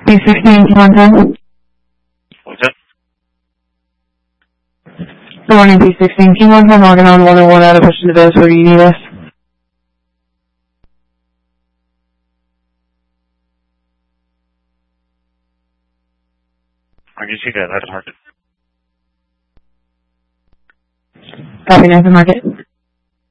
B16, contact. What's that? Good morning, B16. King 110 logging on 101 out of push to the base. Where do you need us? I can see that. That's market. Copy, Nathan Market.